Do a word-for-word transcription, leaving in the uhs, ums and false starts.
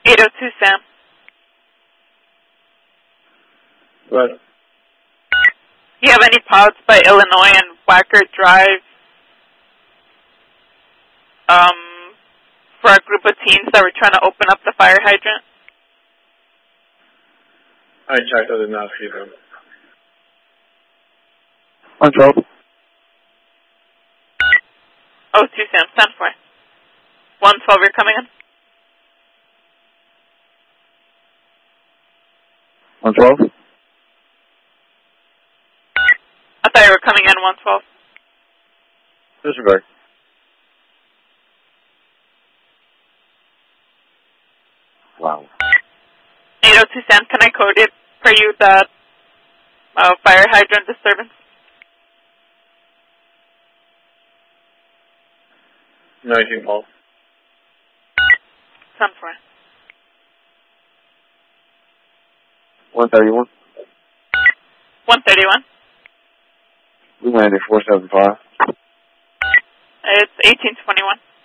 eight oh two Sam. What? Do you have any pods by Illinois and Wacker Drive um, for a group of teens that were trying to open up the fire hydrant? I checked, I did not see them. one twelve. Oh, two Sam, stand for. one twelve, you're coming in? one twelve. I thought you were coming in one twelve. Disregard. Wow. eight oh two Sam, can I code it for you that uh, fire hydrant disturbance? nineteen Paul. Stand for. one thirty-one. one thirty-one. We landed four seven five. It's eighteen twenty-one.